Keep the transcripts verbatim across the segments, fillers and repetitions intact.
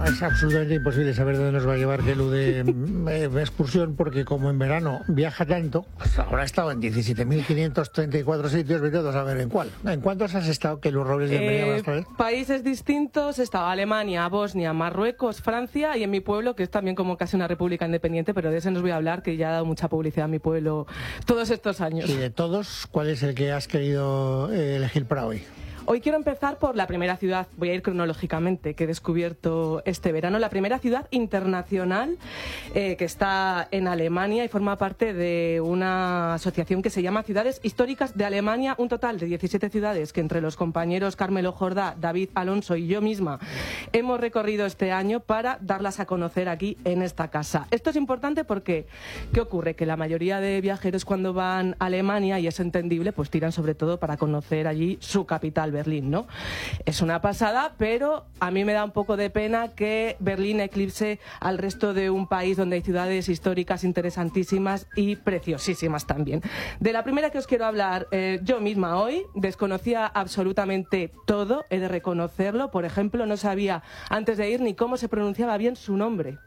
es absolutamente imposible saber dónde nos va a llevar Gelu de eh, excursión, porque como en verano viaja tanto, pues ahora ha estado en diecisiete mil quinientos treinta y cuatro sitios, vete a saber en cuál. ¿En cuántos has estado, Gelu Robles? Eh, países distintos, he estado Alemania, Bosnia, Marruecos, Francia y en mi pueblo, que es también como casi una república independiente, pero de ese no os voy a hablar, que ya ha dado mucha publicidad a mi pueblo todos estos años. Y de todos, ¿cuál es el que has querido eh, elegir para hoy? Hoy quiero empezar por la primera ciudad, voy a ir cronológicamente, que he descubierto este verano. La primera ciudad internacional eh, que está en Alemania y forma parte de una asociación que se llama Ciudades Históricas de Alemania, un total de diecisiete ciudades que entre los compañeros Carmelo Jordá, David Alonso y yo misma hemos recorrido este año para darlas a conocer aquí en esta casa. Esto es importante porque, ¿qué ocurre? Que la mayoría de viajeros cuando van a Alemania, y es entendible, pues tiran sobre todo para conocer allí su capital, Berlín, ¿no? Es una pasada, pero a mí me da un poco de pena que Berlín eclipse al resto de un país donde hay ciudades históricas interesantísimas y preciosísimas también. De la primera que os quiero hablar, eh, yo misma hoy desconocía absolutamente todo, he de reconocerlo. Por ejemplo, no sabía antes de ir ni cómo se pronunciaba bien su nombre.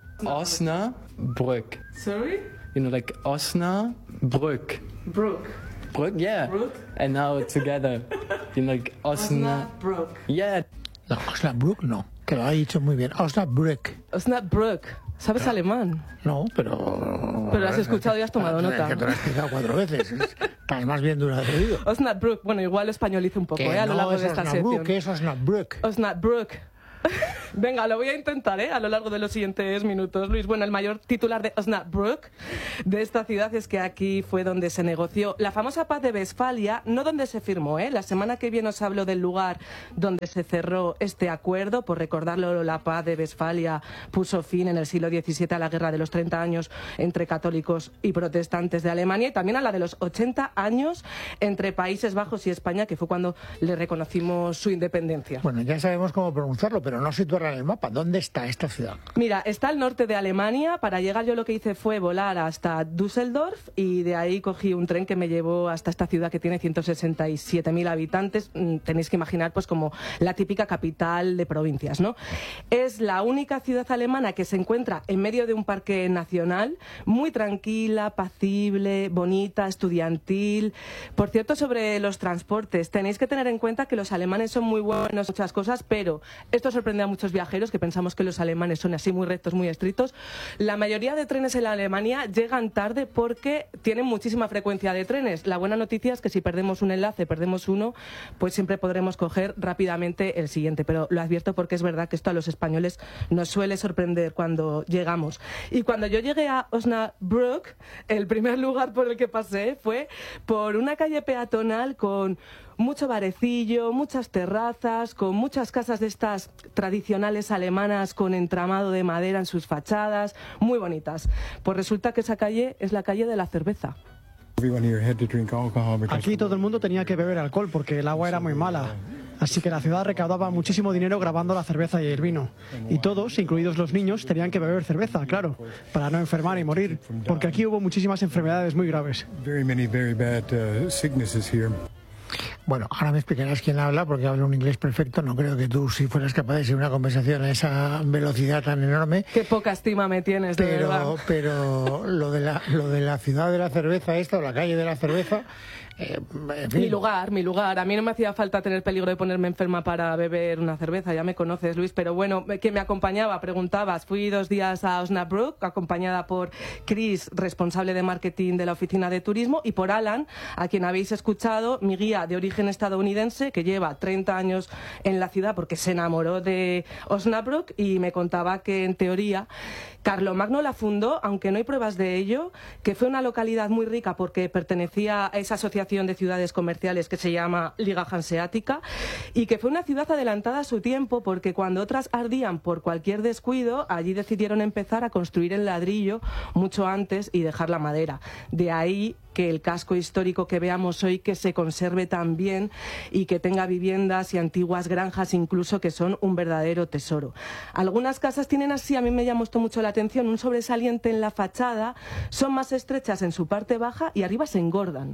Osnabrück. Sorry? You know, like Osnabrück. Brück. Brück, yeah. Brück? And now together, you know, like Osna. Osnabrück. Yeah. No, Osnabrück no, que lo ha dicho muy bien. Osnabrück. Osnabrück. ¿Sabes Claro. alemán? No, pero... Pero lo has escuchado y has tomado nota. Que te lo has explicado cuatro veces. Estás más bien de una vez oído. Osnabrück. Bueno, igual lo españolizo un poco, Que ¿eh? A lo no largo es de esta Osnabrück, sección. que es Osnabrück. Osnabrück. Venga, lo voy a intentar, ¿eh? A lo largo de los siguientes minutos, Luis. Bueno, el mayor titular de Osnabrück, de esta ciudad, es que aquí fue donde se negoció la famosa paz de Westfalia, no donde se firmó, ¿eh? La semana que viene os hablo del lugar donde se cerró este acuerdo. Por recordarlo, la paz de Westfalia puso fin en el siglo diecisiete a la guerra de los treinta años entre católicos y protestantes de Alemania, y también a la de los ochenta años entre Países Bajos y España, que fue cuando le reconocimos su independencia. Bueno, ya sabemos cómo pronunciarlo, pero no situarla en el mapa. ¿Dónde está esta ciudad? Mira, está al norte de Alemania. Para llegar yo lo que hice fue volar hasta Düsseldorf y de ahí cogí un tren que me llevó hasta esta ciudad que tiene ciento sesenta y siete mil habitantes. Tenéis que imaginar pues como la típica capital de provincias, ¿no? Es la única ciudad alemana que se encuentra en medio de un parque nacional, muy tranquila, pacible, bonita, estudiantil. Por cierto, sobre los transportes, tenéis que tener en cuenta que los alemanes son muy buenos en muchas cosas, pero esto sorprende a muchos viajeros que pensamos que los alemanes son así muy rectos, muy estrictos. La mayoría de trenes en la Alemania llegan tarde porque tienen muchísima frecuencia de trenes. La buena noticia es que si perdemos un enlace, perdemos uno, pues siempre podremos coger rápidamente el siguiente. Pero lo advierto porque es verdad que esto a los españoles nos suele sorprender cuando llegamos. Y cuando yo llegué a Osnabrück, el primer lugar por el que pasé fue por una calle peatonal con mucho barecillo, muchas terrazas, con muchas casas de estas tradicionales alemanas con entramado de madera en sus fachadas, muy bonitas. Pues resulta que esa calle es la calle de la cerveza. Aquí todo el mundo tenía que beber alcohol porque el agua era muy mala. Así que la ciudad recaudaba muchísimo dinero grabando la cerveza y el vino. Y todos, incluidos los niños, tenían que beber cerveza, claro, para no enfermar y morir. Porque aquí hubo muchísimas enfermedades muy graves. Bueno, ahora me explicarás quién habla, porque habla un inglés perfecto. No creo que tú, si fueras capaz de seguir una conversación a esa velocidad tan enorme. Qué poca estima me tienes, de pero, verdad. Pero lo de, la, lo de la ciudad de la cerveza esta, o la calle de la cerveza... Eh, en fin. Mi lugar, mi lugar. A mí no me hacía falta tener peligro de ponerme enferma para beber una cerveza, ya me conoces, Luis, pero bueno, que me acompañaba, preguntabas. Fui dos días a Osnabrück, acompañada por Chris, responsable de marketing de la oficina de turismo, y por Alan, a quien habéis escuchado, mi guía de origen estadounidense, que lleva treinta años en la ciudad porque se enamoró de Osnabrück y me contaba que, en teoría, Carlomagno la fundó, aunque no hay pruebas de ello, que fue una localidad muy rica porque pertenecía a esa asociación de ciudades comerciales que se llama Liga Hanseática, y que fue una ciudad adelantada a su tiempo porque cuando otras ardían por cualquier descuido, allí decidieron empezar a construir el ladrillo mucho antes y dejar la madera. De ahí que el casco histórico que veamos hoy que se conserve tan bien y que tenga viviendas y antiguas granjas incluso, que son un verdadero tesoro. Algunas casas tienen así, a mí me llamó esto mucho la atención, un sobresaliente en la fachada, son más estrechas en su parte baja y arriba se engordan.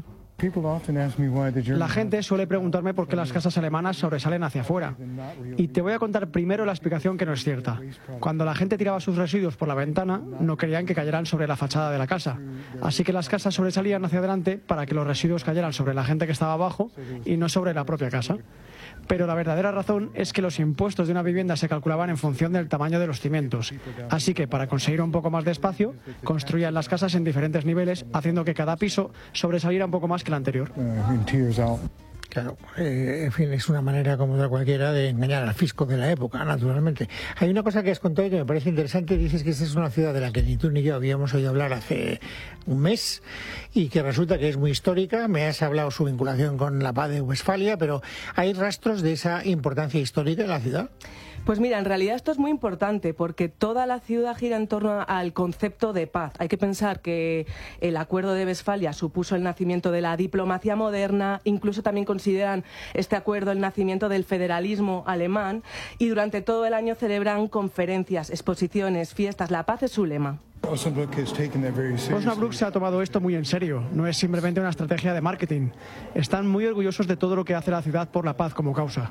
La gente suele preguntarme por qué las casas alemanas sobresalen hacia afuera. Y te voy a contar primero la explicación que no es cierta. Cuando la gente tiraba sus residuos por la ventana, no querían que cayeran sobre la fachada de la casa. Así que las casas sobresalían hacia adelante para que los residuos cayeran sobre la gente que estaba abajo y no sobre la propia casa. Pero la verdadera razón es que los impuestos de una vivienda se calculaban en función del tamaño de los cimientos. Así que para conseguir un poco más de espacio, construían las casas en diferentes niveles, haciendo que cada piso sobresaliera un poco más que el anterior. Claro, eh, en fin, es una manera como de cualquiera de engañar al fisco de la época, naturalmente. Hay una cosa que has contado que me parece interesante. Dices que esta es una ciudad de la que ni tú ni yo habíamos oído hablar hace un mes y que resulta que es muy histórica. Me has hablado su vinculación con la paz de Westfalia, pero ¿hay rastros de esa importancia histórica en la ciudad? Pues mira, en realidad esto es muy importante porque toda la ciudad gira en torno al concepto de paz. Hay que pensar que el Acuerdo de Westfalia supuso el nacimiento de la diplomacia moderna, incluso también consideran este acuerdo el nacimiento del federalismo alemán y durante todo el año celebran conferencias, exposiciones, fiestas. La paz es su lema. Osnabrück se ha tomado esto muy en serio, no es simplemente una estrategia de marketing. Están muy orgullosos de todo lo que hace la ciudad por la paz como causa.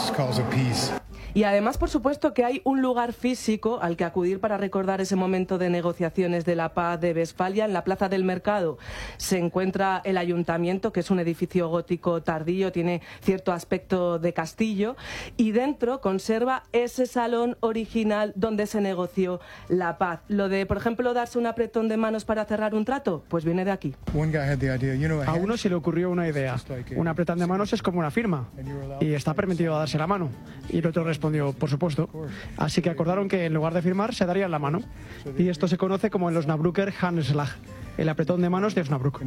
Y además, por supuesto, que hay un lugar físico al que acudir para recordar ese momento de negociaciones de la paz de Westfalia. En la Plaza del Mercado se encuentra el ayuntamiento, que es un edificio gótico tardío, tiene cierto aspecto de castillo, y dentro conserva ese salón original donde se negoció la paz. Lo de, por ejemplo, darse un apretón de manos para cerrar un trato, pues viene de aquí. A uno se le ocurrió una idea. Un apretón de manos es como una firma, y está permitido darse la mano. Y el otro respondió, por supuesto. Así que acordaron que en lugar de firmar se darían la mano. Y esto se conoce como el Osnabrücker Handschlag, el apretón de manos de Osnabrück.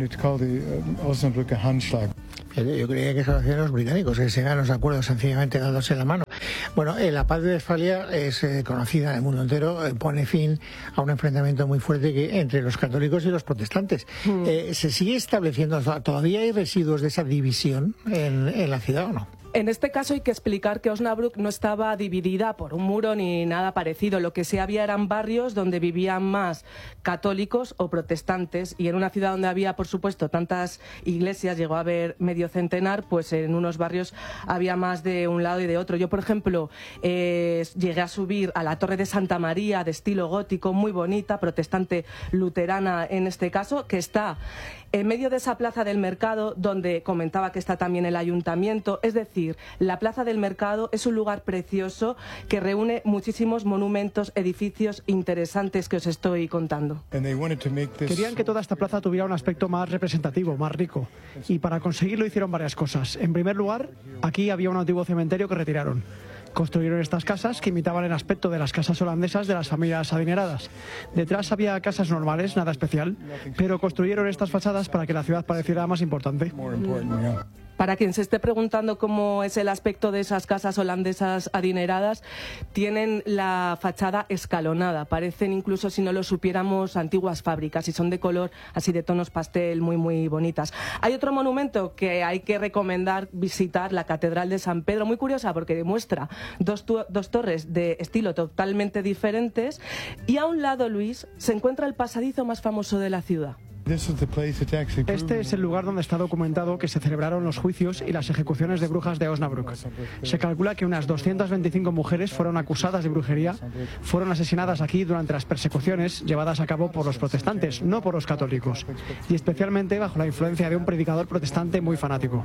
Yo creía que eso lo hacían los británicos, que se hagan los acuerdos sencillamente dándose la mano. Bueno, eh, la paz de Westfalia es eh, conocida en el mundo entero, eh, pone fin a un enfrentamiento muy fuerte que, entre los católicos y los protestantes. Mm. Eh, ¿Se sigue estableciendo, todavía hay residuos de esa división en, en la ciudad o no? En este caso hay que explicar que Osnabrück no estaba dividida por un muro ni nada parecido. Lo que sí había eran barrios donde vivían más católicos o protestantes, y en una ciudad donde había, por supuesto, tantas iglesias, llegó a haber medio centenar, pues en unos barrios había más de un lado y de otro. Yo, por ejemplo, eh, llegué a subir a la Torre de Santa María, de estilo gótico, muy bonita, protestante luterana en este caso, que está en medio de esa Plaza del Mercado, donde comentaba que está también el ayuntamiento. Es decir, la Plaza del Mercado es un lugar precioso que reúne muchísimos monumentos, edificios interesantes que os estoy contando. Querían que toda esta plaza tuviera un aspecto más representativo, más rico. Y para conseguirlo hicieron varias cosas. En primer lugar, aquí había un antiguo cementerio que retiraron. Construyeron estas casas que imitaban el aspecto de las casas holandesas de las familias adineradas. Detrás había casas normales, nada especial, pero construyeron estas fachadas para que la ciudad pareciera más importante. Para quien se esté preguntando cómo es el aspecto de esas casas holandesas adineradas, tienen la fachada escalonada. Parecen, incluso si no lo supiéramos, antiguas fábricas, y son de color así de tonos pastel, muy muy bonitas. Hay otro monumento que hay que recomendar visitar, la Catedral de San Pedro, muy curiosa porque demuestra dos, dos torres de estilo totalmente diferentes, y a un lado, Luis, se encuentra el pasadizo más famoso de la ciudad. Este es el lugar donde está documentado que se celebraron los juicios y las ejecuciones de brujas de Osnabrück. Se calcula que unas doscientas veinticinco mujeres fueron acusadas de brujería, fueron asesinadas aquí durante las persecuciones llevadas a cabo por los protestantes, no por los católicos, y especialmente bajo la influencia de un predicador protestante muy fanático.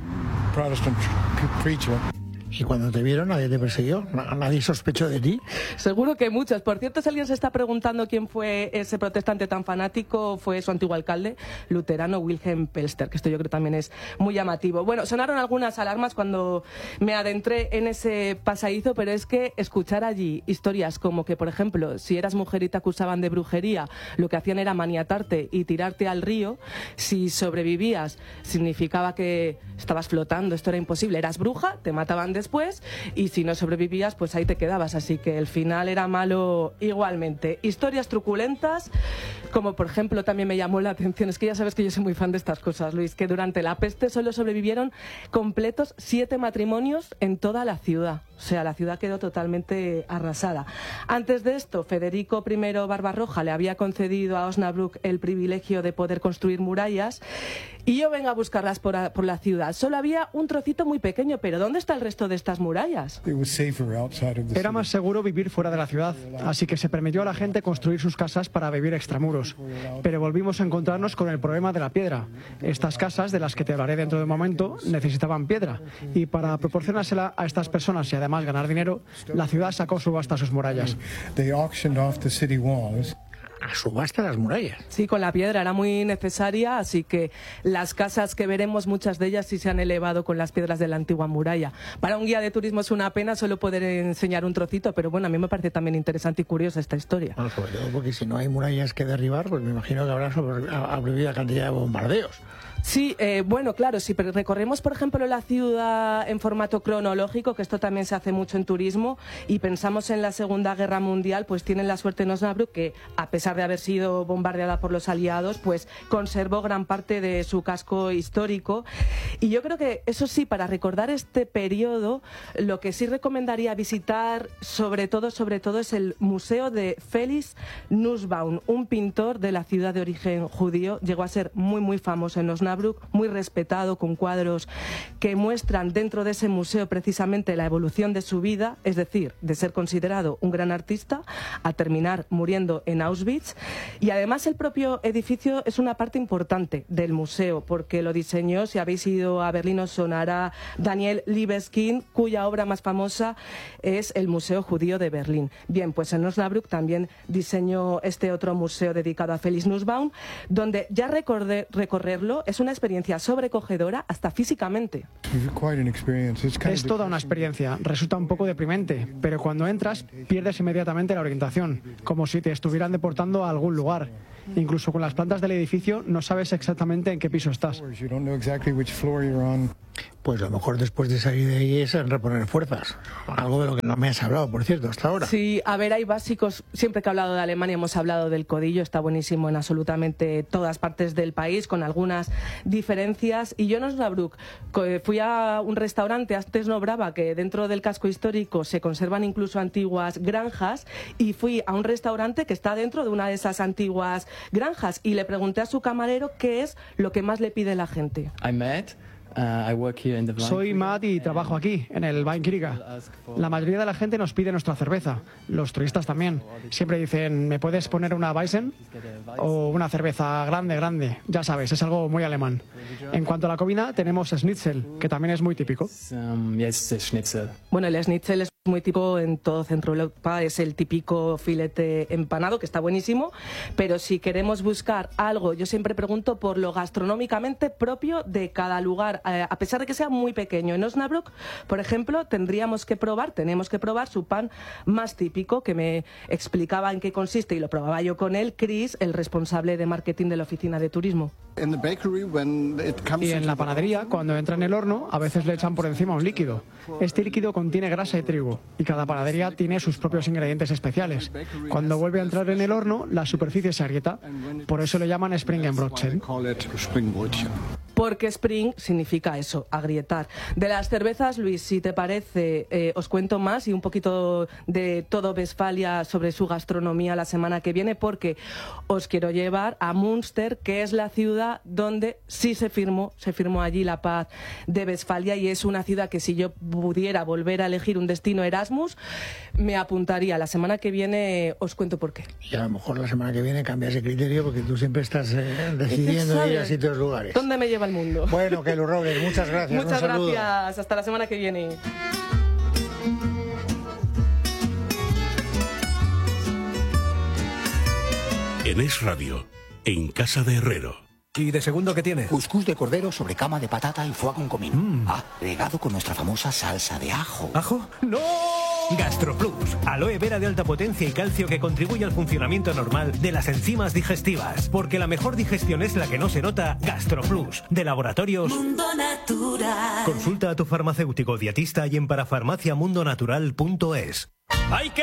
¿Y cuando te vieron nadie te persiguió? ¿Nadie sospechó de ti? Seguro que muchos. Por cierto, si alguien se está preguntando quién fue ese protestante tan fanático, fue su antiguo alcalde luterano, Wilhelm Pelster, que esto yo creo también es muy llamativo. Bueno, sonaron algunas alarmas cuando me adentré en ese pasadizo, pero es que escuchar allí historias como que, por ejemplo, si eras mujer y te acusaban de brujería, lo que hacían era maniatarte y tirarte al río. Si sobrevivías, significaba que estabas flotando, esto era imposible. Eras bruja, te mataban de después, y si no sobrevivías, pues ahí te quedabas. Así que el final era malo igualmente. Historias truculentas, como por ejemplo también me llamó la atención, es que ya sabes que yo soy muy fan de estas cosas, Luis, que durante la peste solo sobrevivieron completos siete matrimonios en toda la ciudad. O sea, la ciudad quedó totalmente arrasada. Antes de esto, Federico primero Barbarroja le había concedido a Osnabrück el privilegio de poder construir murallas, y yo vengo a buscarlas por, a, por la ciudad. Solo había un trocito muy pequeño, pero ¿dónde está el resto de estas murallas? Era más seguro vivir fuera de la ciudad, así que se permitió a la gente construir sus casas para vivir extramuros. Pero volvimos a encontrarnos con el problema de la piedra. Estas casas, de las que te hablaré dentro de un momento, necesitaban piedra, y para proporcionársela a estas personas y además ganar dinero, la ciudad sacó subasta sus murallas. A subasta las murallas. Sí, con la piedra era muy necesaria, así que las casas que veremos, muchas de ellas sí se han elevado con las piedras de la antigua muralla. Para un guía de turismo es una pena solo poder enseñar un trocito, pero bueno, a mí me parece también interesante y curiosa esta historia. Bueno, sobre todo porque si no hay murallas que derribar, pues me imagino que habrá sobrevivido cantidad de bombardeos. Sí, eh, bueno, claro, si recorremos, por ejemplo, la ciudad en formato cronológico, que esto también se hace mucho en turismo, y pensamos en la Segunda Guerra Mundial, pues tienen la suerte en Osnabrück que, a pesar de haber sido bombardeada por los aliados, pues conservó gran parte de su casco histórico. Y yo creo que, eso sí, para recordar este periodo, lo que sí recomendaría visitar, sobre todo, sobre todo, es el Museo de Felix Nussbaum, un pintor de la ciudad de origen judío. Llegó a ser muy, muy famoso en Osnabrück, muy respetado, con cuadros que muestran dentro de ese museo precisamente la evolución de su vida, es decir, de ser considerado un gran artista a terminar muriendo en Auschwitz. Y además el propio edificio es una parte importante del museo, porque lo diseñó, si habéis ido a Berlín os sonará, Daniel Libeskind, cuya obra más famosa es el Museo Judío de Berlín. Bien, pues en Osnabrück también diseñó este otro museo dedicado a Felix Nussbaum, donde ya recordé, recorrerlo es una experiencia sobrecogedora hasta físicamente. Es toda una experiencia, resulta un poco deprimente, pero cuando entras pierdes inmediatamente la orientación, como si te estuvieran deportando a algún lugar. Incluso con las plantas del edificio no sabes exactamente en qué piso estás. Pues lo mejor después de salir de ahí es reponer fuerzas. Algo de lo que no me has hablado, por cierto, hasta ahora. Sí, a ver, hay básicos. Siempre que he hablado de Alemania hemos hablado del codillo. Está buenísimo en absolutamente todas partes del país, con algunas diferencias. Y yo en Osnabrück fui a un restaurante, antes nombraba que dentro del casco histórico se conservan incluso antiguas granjas, y fui a un restaurante que está dentro de una de esas antiguas granjas y le pregunté a su camarero qué es lo que más le pide la gente. I met. Uh, I work here in the Soy Matt y trabajo aquí, en el Weinkriga. La mayoría de la gente nos pide nuestra cerveza, los turistas también. Siempre dicen, ¿me puedes poner una Weizen? O una cerveza grande, grande. Ya sabes, es algo muy alemán. En cuanto a la comida, tenemos Schnitzel, que también es muy típico. Um, yes, Schnitzel. Bueno, el Schnitzel es muy típico en todo Centro Europa, es el típico filete empanado, que está buenísimo, pero si queremos buscar algo, yo siempre pregunto por lo gastronómicamente propio de cada lugar, eh, a pesar de que sea muy pequeño. En Osnabrück, por ejemplo, tendríamos que probar, tenemos que probar su pan más típico, que me explicaba en qué consiste, y lo probaba yo con él, Chris, el responsable de marketing de la oficina de turismo. Y en la panadería, cuando entra en el horno, a veces le echan por encima un líquido. Este líquido contiene grasa y trigo, y cada panadería tiene sus propios ingredientes especiales. Cuando vuelve a entrar en el horno, la superficie se agrieta. Por eso le llaman Springenbrötchen. Porque spring significa eso, agrietar. De las cervezas, Luis, si te parece, eh, os cuento más y un poquito de todo Westfalia sobre su gastronomía la semana que viene, porque os quiero llevar a Münster, que es la ciudad donde sí se firmó, se firmó allí la paz de Westfalia, y es una ciudad que si yo pudiera volver a elegir un destino Erasmus, me apuntaría. La semana que viene os cuento por qué. Y a lo mejor la semana que viene cambias de criterio, porque tú siempre estás eh, decidiendo ir a sitios lugares. ¿Dónde me lleva el mundo? Bueno, Keilu Robles, muchas gracias. Muchas un saludo. gracias. Hasta la semana que viene. En Es Radio, en Casa de Herrero. ¿Y de segundo qué tiene? Cuscús de cordero sobre cama de patata y foie con comino. Mm. Ah, regado con nuestra famosa salsa de ajo. ¿Ajo? ¡No! GastroPlus, aloe vera de alta potencia y calcio que contribuye al funcionamiento normal de las enzimas digestivas. Porque la mejor digestión es la que no se nota. GastroPlus, de Laboratorios Mundo Natural. Consulta a tu farmacéutico dietista y en parafarmaciamundonatural punto es. ¡Hay que